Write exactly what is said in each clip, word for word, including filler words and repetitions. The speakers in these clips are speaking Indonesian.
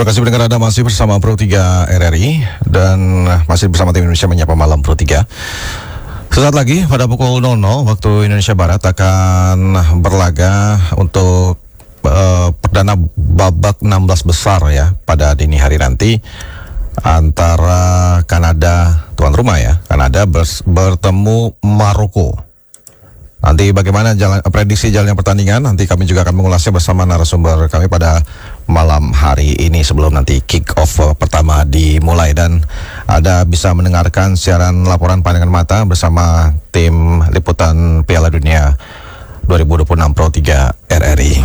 Terima kasih pendengar, Anda masih bersama Pro tiga R R I dan masih bersama tim Indonesia Menyapa Malam Pro tiga. Sesaat lagi pada pukul nol nol waktu Indonesia Barat akan berlaga untuk uh, perdana babak enam belas besar ya pada dini hari nanti antara Kanada, tuan rumah ya, Kanada bers- bertemu Maroko. Nanti bagaimana jalan, prediksi jalannya pertandingan, nanti kami juga akan mengulasnya bersama narasumber kami pada malam hari ini sebelum nanti kick off pertama dimulai. Dan Anda bisa mendengarkan siaran laporan pandangan mata bersama tim liputan Piala Dunia dua ribu dua puluh enam Pro tiga R R I.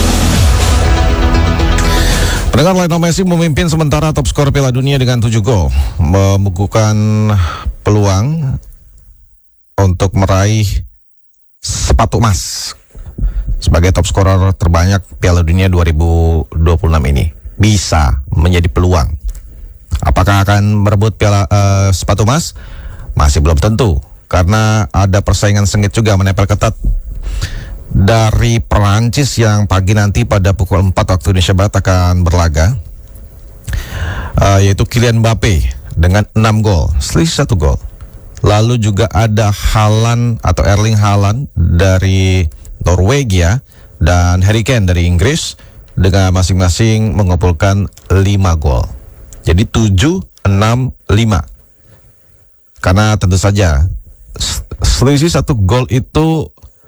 Pendengar, Lionel Messi memimpin sementara top skor Piala Dunia dengan tujuh gol, membukukan peluang untuk meraih sepatu emas sebagai top scorer terbanyak Piala Dunia dua ribu dua puluh enam ini. Bisa menjadi peluang. Apakah akan merebut piala uh, sepatu emas? Masih belum tentu, karena ada persaingan sengit juga menempel ketat dari Perancis yang pagi nanti pada pukul empat waktu Indonesia Barat akan berlaga, uh, yaitu Kylian Mbappe dengan enam gol, selisih satu gol. Lalu juga ada Haaland atau Erling Haaland dari Norwegia dan Harry Kane dari Inggris dengan masing-masing mengumpulkan lima gol. Jadi tujuh, enam, lima. Karena tentu saja selisih satu gol itu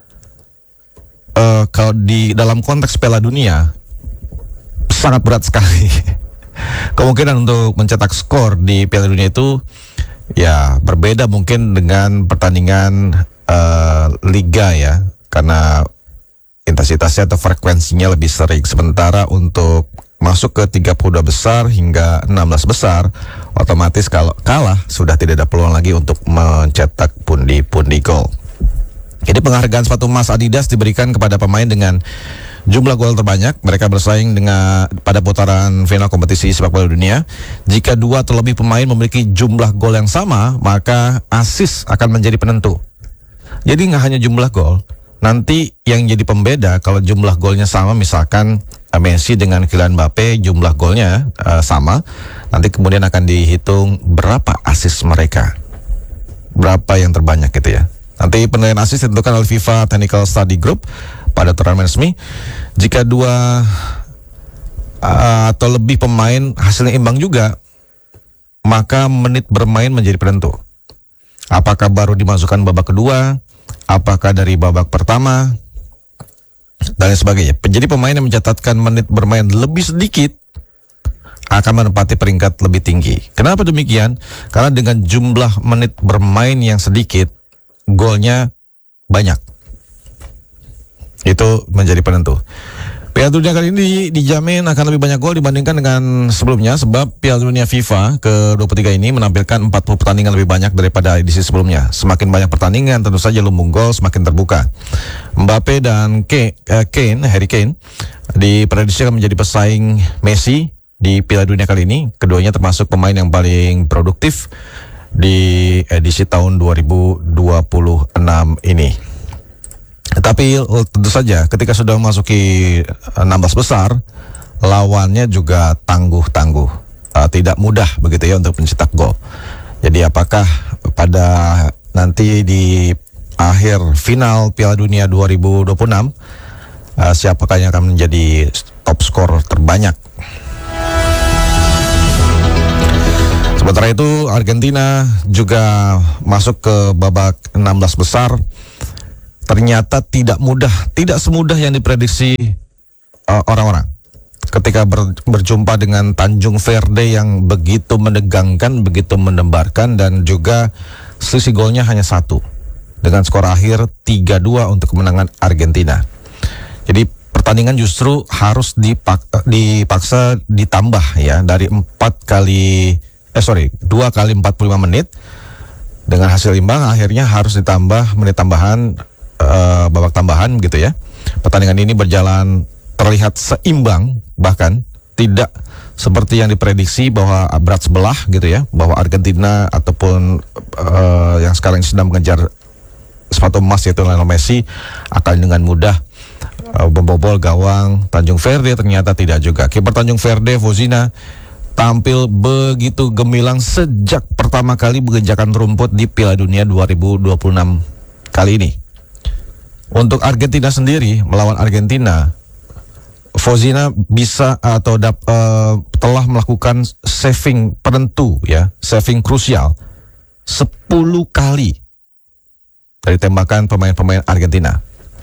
uh, kalau di dalam konteks Piala Dunia sangat berat sekali. Kemungkinan untuk mencetak skor di Piala Dunia itu ya berbeda mungkin dengan pertandingan uh, liga ya, karena intensitasnya atau frekuensinya lebih sering. Sementara untuk masuk ke tiga puluh dua besar hingga enam belas besar, otomatis kalau kalah sudah tidak ada peluang lagi untuk mencetak pundi-pundi gol. Jadi penghargaan sepatu emas Adidas diberikan kepada pemain dengan jumlah gol terbanyak. Mereka bersaing dengan pada putaran final kompetisi sepak bola dunia. Jika dua atau lebih pemain memiliki jumlah gol yang sama, maka assist akan menjadi penentu. Jadi nggak hanya jumlah gol, nanti yang jadi pembeda kalau jumlah golnya sama, misalkan Messi dengan Kylian Mbappe jumlah golnya uh, sama, nanti kemudian akan dihitung berapa assist mereka, berapa yang terbanyak gitu ya. Nanti penilaian assist ditentukan oleh FIFA Technical Study Group pada turnamen resmi. Jika dua uh, atau lebih pemain hasilnya imbang juga, maka menit bermain menjadi penentu. Apakah baru dimasukkan babak kedua, apakah dari babak pertama, dan lain sebagainya. Jadi pemain yang mencatatkan menit bermain lebih sedikit akan menempati peringkat lebih tinggi. Kenapa demikian? Karena dengan jumlah menit bermain yang sedikit, golnya banyak. Itu menjadi penentu. Piala Dunia kali ini dijamin akan lebih banyak gol dibandingkan dengan sebelumnya, sebab Piala Dunia FIFA ke dua puluh tiga ini menampilkan empat puluh pertandingan lebih banyak daripada edisi sebelumnya. Semakin banyak pertandingan, tentu saja lumbung gol semakin terbuka. Mbappe dan Kane, Harry Kane, diprediksi akan menjadi pesaing Messi di Piala Dunia kali ini. Keduanya termasuk pemain yang paling produktif di edisi tahun dua ribu dua puluh enam ini. Tapi tentu saja ketika sudah memasuki enam belas besar, lawannya juga tangguh-tangguh, uh, tidak mudah begitu ya untuk mencetak gol. Jadi apakah pada nanti di akhir final Piala Dunia dua ribu dua puluh enam uh, siapakah yang akan menjadi top skor terbanyak? Sementara itu Argentina juga masuk ke babak enam belas besar. Ternyata tidak mudah, tidak semudah yang diprediksi uh, orang-orang. Ketika ber, berjumpa dengan Tanjung Verde yang begitu menegangkan, begitu menebarkan, dan juga selisih golnya hanya satu, dengan skor akhir tiga dua untuk kemenangan Argentina. Jadi pertandingan justru harus dipak, dipaksa ditambah ya, dari empat kali, eh sorry, dua kali empat puluh lima menit. Dengan hasil imbang akhirnya harus ditambah menit tambahan, Uh, babak tambahan gitu ya. Pertandingan ini berjalan terlihat seimbang, bahkan tidak seperti yang diprediksi bahwa berat sebelah gitu ya, bahwa Argentina ataupun uh, yang sekarang sedang mengejar sepatu emas yaitu Lionel Messi akan dengan mudah uh, membobol gawang Tanjung Verde, ternyata tidak juga. Kiper Tanjung Verde, Fozina, tampil begitu gemilang sejak pertama kali menginjakan rumput di Piala Dunia dua ribu dua puluh enam kali ini. Untuk Argentina sendiri, melawan Argentina, Fozina bisa atau dap, uh, telah melakukan saving penentu, ya, saving krusial sepuluh kali dari tembakan pemain-pemain Argentina.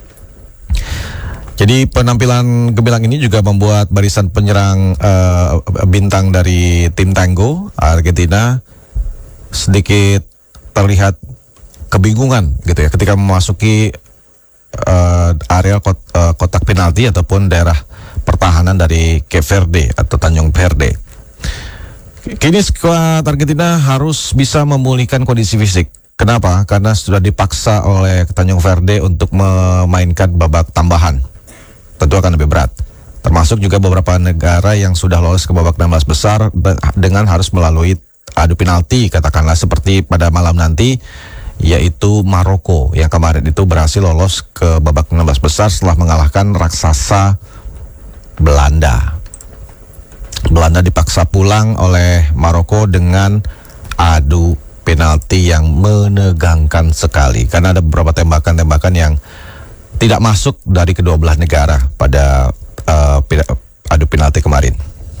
Jadi penampilan gemilang ini juga membuat barisan penyerang uh, bintang dari tim Tango Argentina sedikit terlihat kebingungan gitu ya ketika memasuki uh, area kot, uh, kotak penalti ataupun daerah pertahanan dari Cape Verde atau Tanjung Verde. Kini skuad Argentina harus bisa memulihkan kondisi fisik. Kenapa? Karena sudah dipaksa oleh Tanjung Verde untuk memainkan babak tambahan. Tentu akan lebih berat. Termasuk juga beberapa negara yang sudah lolos ke babak enam belas besar dengan harus melalui adu penalti, katakanlah seperti pada malam nanti, yaitu Maroko yang kemarin itu berhasil lolos ke babak enam belas besar setelah mengalahkan raksasa Belanda. Belanda dipaksa pulang oleh Maroko dengan adu penalti yang menegangkan sekali karena ada beberapa tembakan-tembakan yang tidak masuk dari kedua belah negara pada uh, adu penalti kemarin.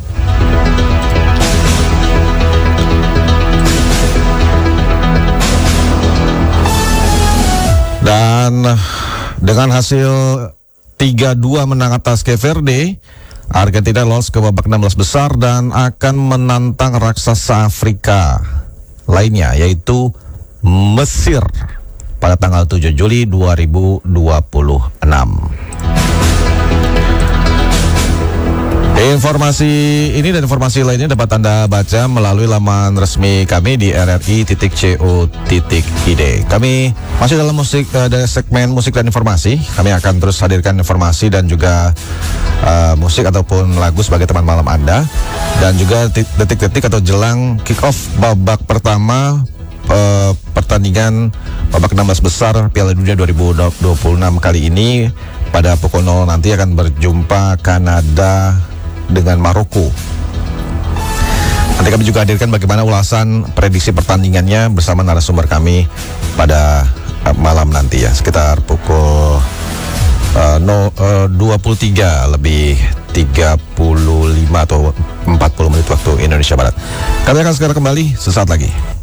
Dan dengan hasil tiga dua menang atas Cape Verde, Argentina lolos ke babak enam belas besar dan akan menantang raksasa Afrika lainnya, yaitu Mesir, pada tanggal tujuh Juli dua ribu dua puluh enam. Informasi ini dan informasi lainnya dapat Anda baca melalui laman resmi kami di r r i titik co titik i d. Kami masih dalam musik, uh, dari segmen musik dan informasi. Kami akan terus hadirkan informasi dan juga uh, musik ataupun lagu sebagai teman malam Anda. Dan juga detik-detik atau jelang kick off babak pertama uh, pertandingan babak enam belas besar Piala Dunia dua ribu dua puluh enam kali ini. Pada pukul nol nanti akan berjumpa Kanada dengan Maroko. Nanti kami juga hadirkan bagaimana ulasan prediksi pertandingannya bersama narasumber kami pada uh, malam nanti ya, sekitar pukul uh, no, uh, dua puluh tiga lebih tiga puluh lima atau empat puluh menit waktu Indonesia Barat. Kami akan segera kembali sesaat lagi.